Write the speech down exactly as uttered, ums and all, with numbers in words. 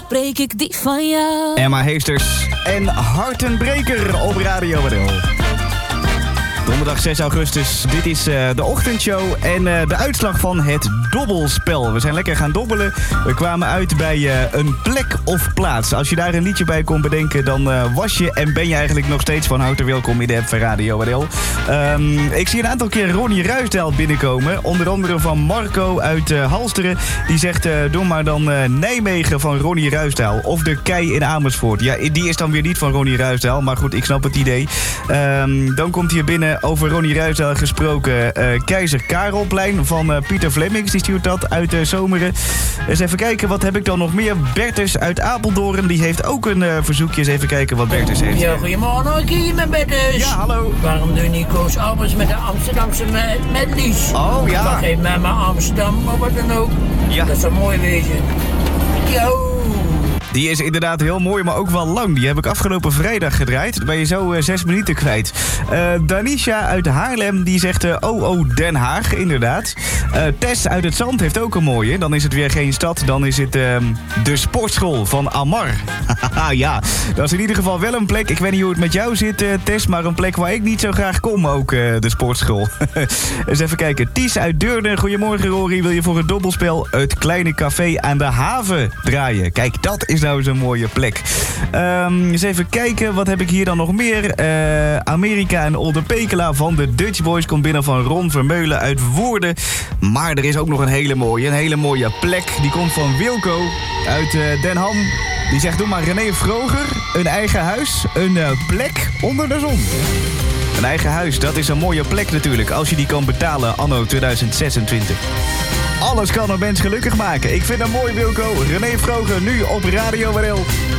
spreek ik die van jou. Emma Heesters en Hartenbreker op Radio W D L. Donderdag zes augustus, dit is uh, de ochtendshow en uh, de uitslag van het dobbelspel. We zijn lekker gaan dobbelen. We kwamen uit bij uh, een plek of plaats. Als je daar een liedje bij kon bedenken, dan uh, was je en ben je eigenlijk nog steeds van harte welkom in de app van Radio W D L. Um, ik zie een aantal keer Ronnie Ruisdael binnenkomen. Onder andere van Marco uit uh, Halsteren. Die zegt, uh, doe maar dan uh, Nijmegen van Ronnie Ruisdael. Of de Kei in Amersfoort. Ja, die is dan weer niet van Ronnie Ruisdael. Maar goed, ik snap het idee. Um, dan komt hier binnen over Ronnie Ruisdael gesproken. Uh, Keizer Karelplein van uh, Pieter Flemmings. Die stuurt dat uit uh, Zomeren. Eens even kijken, wat heb ik dan nog meer? Bertus uit Apeldoorn. Die heeft ook een uh, verzoekje. Eens even kijken wat Bertus heeft. Ja, goedemorgen. Ik hier met Bertus. Ja, hallo. Waarom doe je niet Koos Albers met de Amsterdamse met, met Lies? Oh, ja. Dat geeft mij maar Amsterdam, maar wat dan ook. Ja. Dat zou mooi wezen. Yo. Die is inderdaad heel mooi, maar ook wel lang. Die heb ik afgelopen vrijdag gedraaid. Dan ben je zo uh, zes minuten kwijt. Uh, Danisha uit Haarlem, die zegt uh, oh, oh, Den Haag, inderdaad. Uh, Tess uit het Zand heeft ook een mooie. Dan is het weer geen stad, dan is het uh, de sportschool van Amar. Ja, dat is in ieder geval wel een plek. Ik weet niet hoe het met jou zit, uh, Tess, maar een plek waar ik niet zo graag kom ook, uh, de sportschool. Eens even kijken. Ties uit Deurne, goedemorgen Rory. Wil je voor het dobbelspel het kleine café aan de haven draaien? Kijk, dat is nou zo'n mooie plek. Um, eens even kijken, wat heb ik hier dan nog meer? Uh, Amerika en Olde Pekela van de Dutch Boys komt binnen van Ron Vermeulen uit Woerden. Maar er is ook nog een hele mooie, een hele mooie plek. Die komt van Wilco uit uh, Den Ham. Die zegt, doe maar René Vroger, een eigen huis, een uh, plek onder de zon. Een eigen huis, dat is een mooie plek natuurlijk, als je die kan betalen anno tweeduizend zesentwintig. Alles kan een mens gelukkig maken. Ik vind het mooi, Wilco. René Vroger, nu op Radio W D L.